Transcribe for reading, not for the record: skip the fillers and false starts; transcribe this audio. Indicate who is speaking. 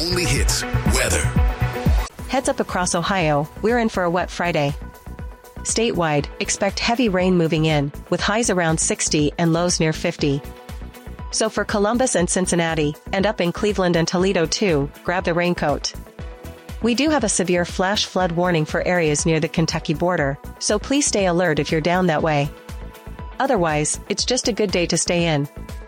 Speaker 1: only hits weather.
Speaker 2: Heads up across Ohio, we're in for a wet Friday. Statewide, expect heavy rain moving in, with highs around 60 and lows near 50. So for Columbus and Cincinnati, and up in Cleveland and Toledo too, grab the raincoat. We do have a severe flash flood warning for areas near the Kentucky border, so please stay alert if you're down that way. Otherwise, it's just a good day to stay in.